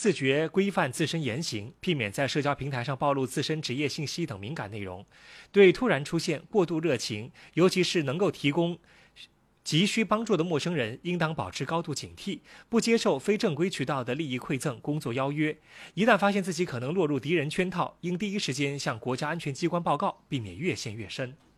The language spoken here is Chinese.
自觉规范自身言行，避免在社交平台上暴露自身职业信息等敏感内容。对突然出现过度热情，尤其是能够提供急需帮助的陌生人，应当保持高度警惕，不接受非正规渠道的利益馈赠、工作邀约。一旦发现自己可能落入敌人圈套，应第一时间向国家安全机关报告，避免越陷越深。